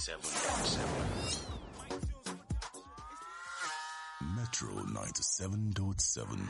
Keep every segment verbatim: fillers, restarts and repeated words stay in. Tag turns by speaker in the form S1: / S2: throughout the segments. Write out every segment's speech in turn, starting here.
S1: ninety-seven point seven.
S2: Metro ninety-seven point seven.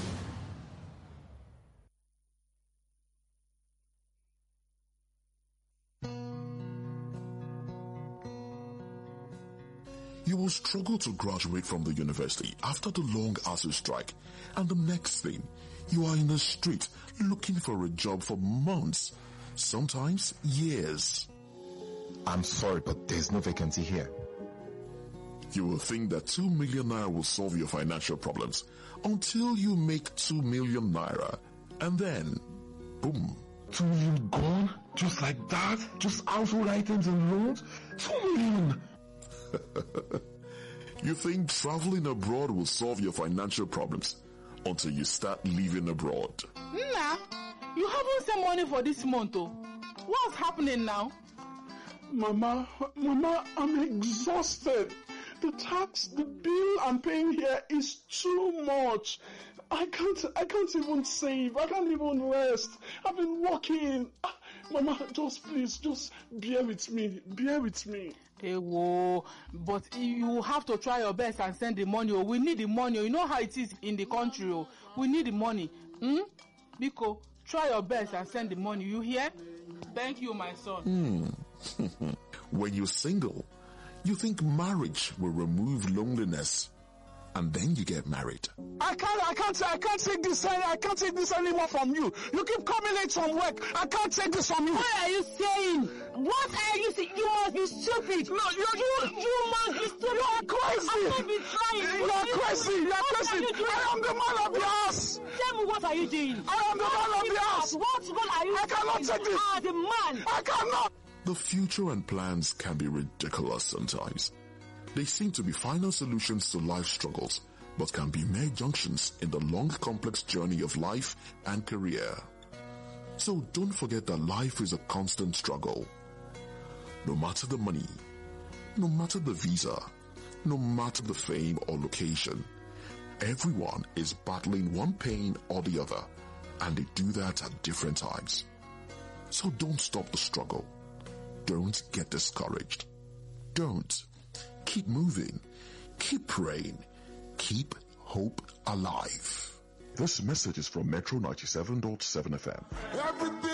S3: You will struggle to graduate from the university after the long A S U strike, and the next thing, you are in the street looking for a job for months, sometimes years.
S4: I'm sorry, but there's no vacancy here.
S3: You will think that two million naira will solve your financial problems until you make two million naira, and then, boom.
S4: Two million gone? Just like that? Just household items and loans? Two million!
S3: You think traveling abroad will solve your financial problems until you start living abroad.
S5: Nah, you haven't sent money for this month, oh. What's happening now?
S6: Mama, Mama, I'm exhausted. The tax, the bill I'm paying here is too much. I can't, I can't even save. I can't even rest. I've been working. Mama, just please, just bear with me. Bear with me.
S5: Hey, whoa. But you have to try your best and send the money. Oh. We need the money. Oh. You know how it is in the country. Oh. We need the money. Hmm? Biko, try your best and send the money. You hear? Thank you, my son.
S3: Hmm. When you're single, you think marriage will remove loneliness, and then you get married.
S6: I can't, I can't, I can't take this, I can't take this anymore from you. You keep coming late from work. I can't take this from you.
S5: What are you saying? What are you saying? You must be stupid.
S6: No, you,
S5: you, you must be stupid.
S6: You are crazy.
S5: I can't be trying.
S6: You are crazy. You are
S5: what
S6: crazy.
S5: Are you
S6: I am the man of the house.
S5: Tell me, what are you doing?
S6: I am the man of the house.
S5: What God are you
S6: I cannot
S5: doing?
S6: take this.
S5: Ah, the man.
S6: I cannot.
S3: The future and plans can be ridiculous sometimes. They seem to be final solutions to life struggles, but can be mere junctions in the long, complex journey of life and career. So don't forget that life is a constant struggle. No matter the money, no matter the visa, no matter the fame or location, everyone is battling one pain or the other, and they do that at different times. So don't stop the struggle. Don't get discouraged. Don't. Keep moving. Keep praying. Keep hope alive.
S4: This message is from Metro ninety-seven point seven F M.
S3: Everything